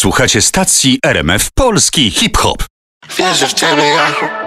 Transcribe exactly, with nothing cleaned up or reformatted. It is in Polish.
Słuchacie stacji R M F Polski Hip Hop. Wierzę w ciebie, Jachu.